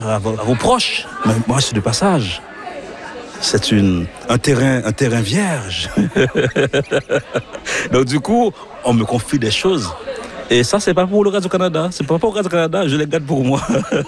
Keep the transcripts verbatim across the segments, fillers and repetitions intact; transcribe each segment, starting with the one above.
à vos, à vos proches. Mais moi, je suis de passage. C'est une, un, terrain, un terrain vierge. Donc du coup, on me confie des choses. Et ça, c'est pas pour le Radio-Canada. C'est pas pour le Radio-Canada, je les garde pour moi.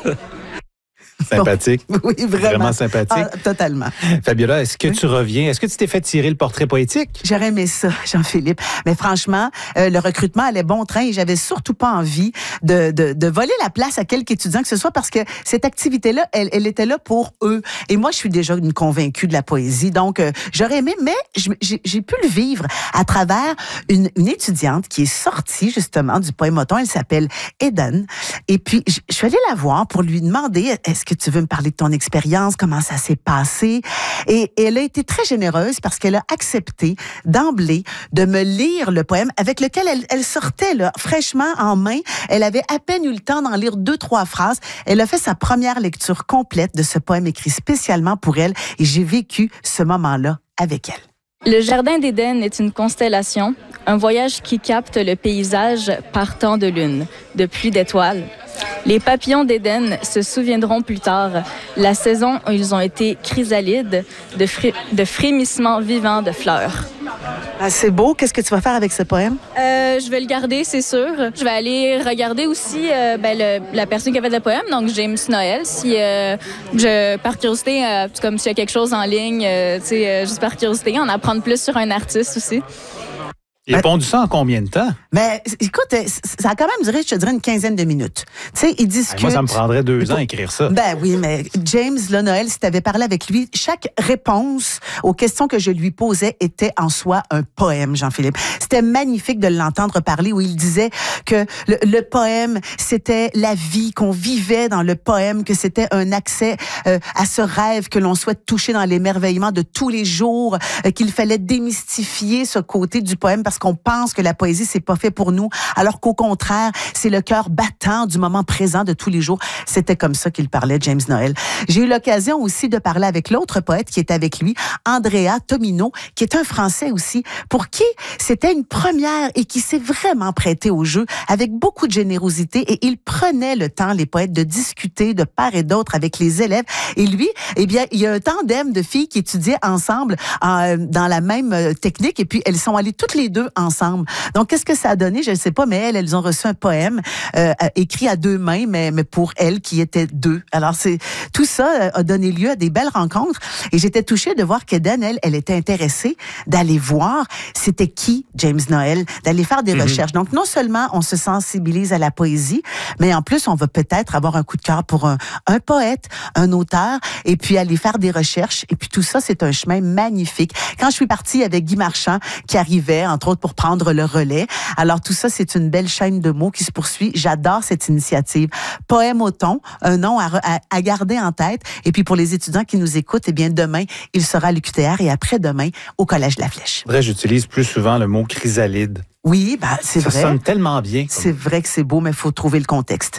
Sympathique. Bon, oui, vraiment. Vraiment sympathique. Ah, totalement. Fabiola, est-ce que oui. tu reviens? Est-ce que tu t'es fait tirer le portrait poétique? J'aurais aimé ça, Jean-Philippe. Mais franchement, euh, le recrutement allait bon train et j'avais surtout pas envie de, de, de voler la place à quelques étudiants que ce soit parce que cette activité-là, elle, elle était là pour eux. Et moi, je suis déjà une convaincue de la poésie. Donc, euh, j'aurais aimé, mais j'ai, j'ai pu le vivre à travers une, une étudiante qui est sortie justement du poème automne. Elle s'appelle Eden. Et puis, je, je suis allée la voir pour lui demander, est-ce que tu veux me parler de ton expérience, comment ça s'est passé? Et, et elle a été très généreuse parce qu'elle a accepté d'emblée de me lire le poème avec lequel elle, elle sortait là, fraîchement en main. Elle avait à peine eu le temps d'en lire deux, trois phrases. Elle a fait sa première lecture complète de ce poème écrit spécialement pour elle et j'ai vécu ce moment-là avec elle. Le jardin d'Éden est une constellation, un voyage qui capte le paysage partant de lune, de pluie d'étoiles. Les papillons d'Éden se souviendront plus tard, la saison où ils ont été chrysalides, de, fri- de frémissements vivants de fleurs. Ah, c'est beau. Qu'est-ce que tu vas faire avec ce poème? Euh, je vais le garder, c'est sûr. Je vais aller regarder aussi euh, ben, le, la personne qui a fait le poème, donc James Noël. Si euh, je, par curiosité, euh, comme s'il y a quelque chose en ligne, euh, tu sais, euh, juste par curiosité, en apprendre plus sur un artiste aussi. Il a pondu ça en combien de temps? Mais écoute, ça a quand même duré, je te dirais, une quinzaine de minutes. Tu sais, il discute. Moi, ça me prendrait deux ans à écrire ça. Ben oui, mais James, là, Noël, si tu avais parlé avec lui, chaque réponse aux questions que je lui posais était en soi un poème, Jean-Philippe. C'était magnifique de l'entendre parler où il disait que le, le poème, c'était la vie, qu'on vivait dans le poème, que c'était un accès euh, à ce rêve que l'on souhaite toucher dans l'émerveillement de tous les jours, euh, qu'il fallait démystifier ce côté du poème parce qu'on pense que la poésie, c'est pas fait pour nous, alors qu'au contraire, c'est le cœur battant du moment présent de tous les jours. C'était comme ça qu'il parlait, James Noël. J'ai eu l'occasion aussi de parler avec l'autre poète qui est avec lui, Andrea Tomino, qui est un Français aussi, pour qui c'était une première et qui s'est vraiment prêté au jeu avec beaucoup de générosité et il prenait le temps, les poètes, de discuter de part et d'autre avec les élèves. Et lui, eh bien, il y a un tandem de filles qui étudiaient ensemble euh, dans la même euh, technique et puis elles sont allées toutes les deux ensemble. Donc, qu'est-ce que ça a donné? Je ne sais pas, mais elles, elles ont reçu un poème euh, écrit à deux mains, mais, mais pour elles qui étaient deux. Alors, c'est tout ça a donné lieu à des belles rencontres. Et j'étais touchée de voir qu'Eden, elle, elle était intéressée d'aller voir c'était qui James Noël, d'aller faire des mm-hmm. recherches. Donc, non seulement on se sensibilise à la poésie, mais en plus, on va peut-être avoir un coup de cœur pour un, un poète, un auteur, et puis aller faire des recherches. Et puis tout ça, c'est un chemin magnifique. Quand je suis partie avec Guy Marchand, qui arrivait, entre autres, pour prendre le relais. Alors, tout ça, c'est une belle chaîne de mots qui se poursuit. J'adore cette initiative. Poème au thon, un nom à, à, à garder en tête. Et puis, pour les étudiants qui nous écoutent, eh bien, demain, il sera à l'U Q T R et après-demain, au Collège de la Flèche. Vrai, j'utilise plus souvent le mot chrysalide. Oui, ben, c'est ça vrai. Ça sonne tellement bien. Comme... C'est vrai que c'est beau, mais il faut trouver le contexte.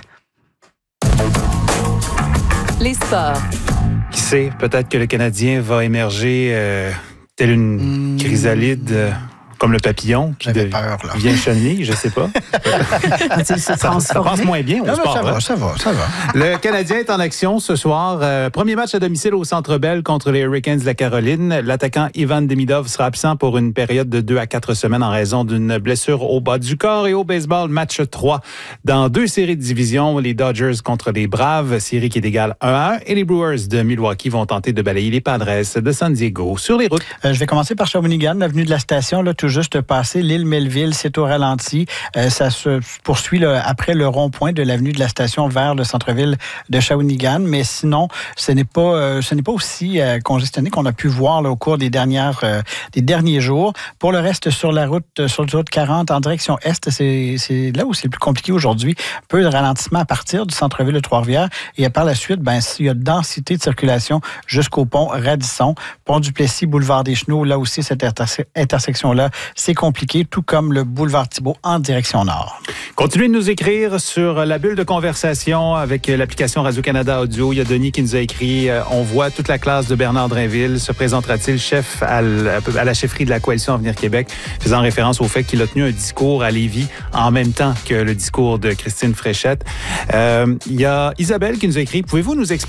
Les sports. Qui sait, peut-être que le Canadien va émerger euh, tel une mmh. chrysalide... Euh, comme le papillon qui J'avais peur, là. vient chenille, je sais pas. ça, ça, ça passe moins bien au non, sport. Ça va, ça va, ça va. Le Canadien est en action ce soir. Euh, premier match à domicile au Centre Bell contre les Hurricanes de la Caroline. L'attaquant Ivan Demidov sera absent pour une période de deux à quatre semaines en raison d'une blessure au bas du corps. Et au baseball, match trois dans deux séries de division. Les Dodgers contre les Braves, série qui est égale un à un. Et les Brewers de Milwaukee vont tenter de balayer les Padres de San Diego sur les routes. Euh, je vais commencer par Shawinigan, l'avenue de la station, là, tout juste passé. L'île Melville, c'est au ralenti. Euh, ça se poursuit là, après le rond-point de l'avenue de la station vers le centre-ville de Shawinigan. Mais sinon, ce n'est pas, euh, ce n'est pas aussi euh, congestionné qu'on a pu voir là, au cours des, dernières, euh, des derniers jours. Pour le reste, sur la route, sur la route quarante, en direction est, c'est, c'est là où c'est le plus compliqué aujourd'hui. Un peu de ralentissement à partir du centre-ville de Trois-Rivières. Et par la suite, ben, il y a densité de circulation jusqu'au pont Radisson. Pont du Plessis, boulevard des Chenaux, là aussi, cette interse- intersection-là, c'est compliqué, tout comme le boulevard Thibault en direction nord. Continuez de nous écrire sur la bulle de conversation avec l'application Radio-Canada Audio. Il y a Denis qui nous a écrit euh, « On voit toute la classe de Bernard Drainville. Se présentera-t-il chef à, l- à la chefferie de la Coalition Avenir Québec? » faisant référence au fait qu'il a tenu un discours à Lévis en même temps que le discours de Christine Fréchette. Euh, il y a Isabelle qui nous a écrit « Pouvez-vous nous expliquer